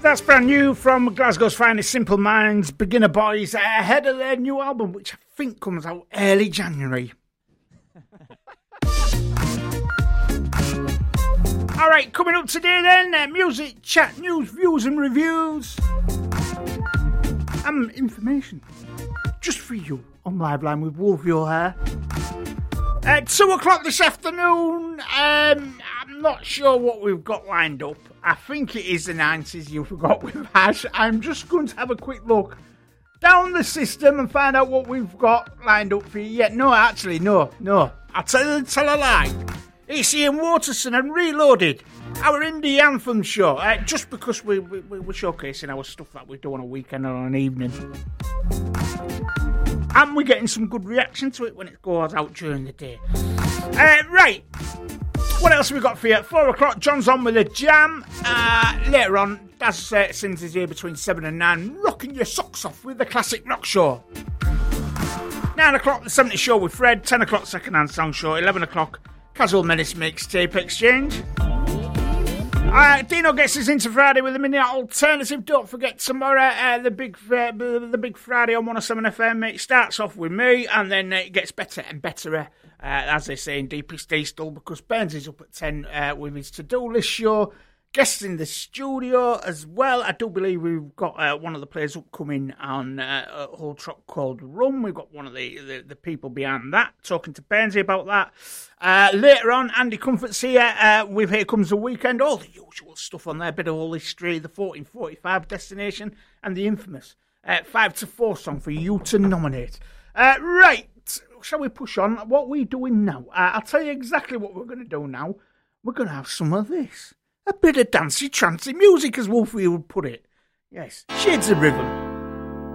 That's brand new from Glasgow's finest, Simple Minds, Beginner Boys, ahead of their new album, which I think comes out early January. Alright, coming up today then, music, chat, news, views and reviews. And information. Just for you, on Live Line with Wolf Your Hair. At 2 o'clock this afternoon, I'm not sure what we've got lined up. I think it is the 90s you forgot with Hash. I'm just going to have a quick look down the system and find out what we've got lined up for you. Yeah, no, actually, no. I'll tell a lie. It's Ian Waterson and Reloaded, our indie anthem show. Just because we're showcasing our stuff that we do on a weekend or an evening. And we're getting some good reaction to it when it goes out during the day. Right. What else have we got for you? At 4 o'clock, John's on with a jam. Later on, Daz Sims is here between 7 and 9, rocking your socks off with the classic rock show. 9 o'clock, the 70s show with Fred. 10 o'clock, second hand song show. 11 o'clock, Casual Menace Mixtape Exchange. Dino gets us into Friday with a minute alternative. Don't forget tomorrow, the big Friday on 107 FM. It starts off with me, and then it gets better and better, as they say in Deepest East, because Burns is up at 10 with his to-do list show. Guests in the studio as well. I do believe we've got one of the players upcoming on a whole track called Rum. We've got one of the people behind that, talking to Bernsey about that. Later on, Andy Comfort's here with Here Comes the Weekend. All the usual stuff on there. Bit of all history, the 1445 destination, and the infamous 5 to 4 song for you to nominate. Right, shall we push on? What are we doing now? I'll tell you exactly what we're going to do now. We're going to have some of this. A bit of dancey, trancy music, as Wolfie would put it. Yes, shades of rhythm.